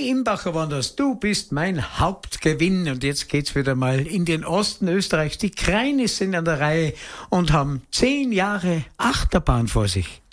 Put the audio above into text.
Conny Imbacher war das. Du bist mein Hauptgewinn. Und jetzt geht's wieder mal in den Osten Österreichs. Die Kreinis sind an der Reihe und haben 10 Jahre Achterbahn vor sich.